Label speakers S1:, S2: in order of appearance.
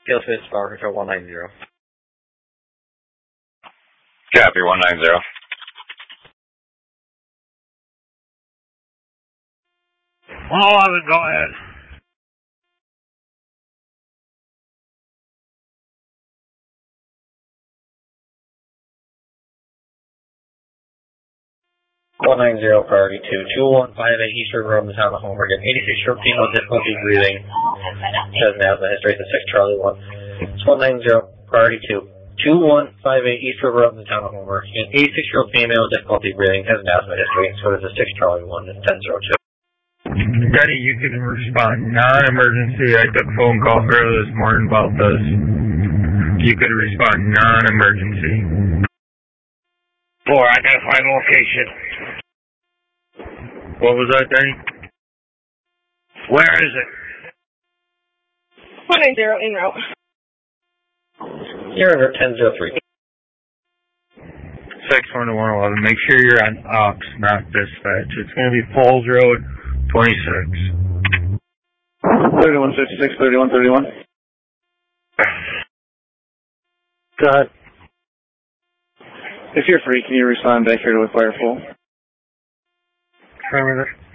S1: Tail Smith, Power Control 190.
S2: Copy, 190.
S3: 111, go ahead.
S1: Priority 2, 2158 East River Road in the town of Homer. Again, 86 year old female, difficulty breathing, has an asthma history, the 6 Charlie 1. It's 190, priority 2, 2158 East River Road in the town of Homer. Again, 86 year old female, difficulty breathing, has an asthma history, so there's a 6 Charlie 1, it's 1002.
S3: Daddy, you can respond non-emergency. I took a phone call earlier this morning about this. You could respond non-emergency. 4, identify location. What was that, Danny? Where is it?
S4: 190, en route.
S1: You're over 1003.
S3: 6 to 111. Make sure you're on ops, not dispatch. It's going to be Falls Road, 26.
S5: 3166, 3131.
S1: Go ahead.
S5: If you're free, can you respond back here to a fire full?
S3: Affirmative.